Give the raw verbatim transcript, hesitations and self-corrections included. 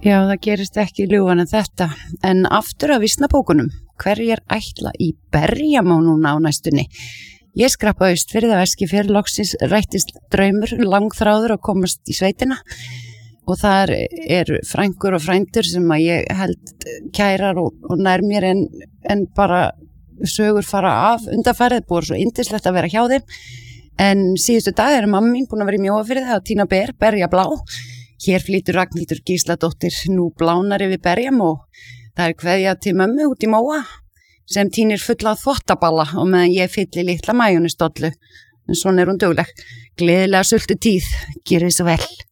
Já, það gerist ekki ljúfan en þetta. En aftur að Vísnabókunum, hverjir ætla í berjamá núna á næstunni? Ég skrappa aust fyrir það veski fyrir loksins rættist draumur, langþráður að komast í sveitina og þar er frængur og frændur sem að ég held kærar og, og nær mér en, en bara sögur fara af undanfarið, búið svo yndislegt að vera hjá þeim. En síðustu dag er mamma mín búin að vera í Mjóafirði að tína ber, berja blá. Hér flýtur Ragnhildur Gísladóttir nú blánar yfir berjam og það er kveðja til mömmu út í Móa sem tínir fulla þvottaballa og meðan ég fylli litla majónistollu. En svona er hún dugleg. Gleðilega sultu tíð, gerið svo vel.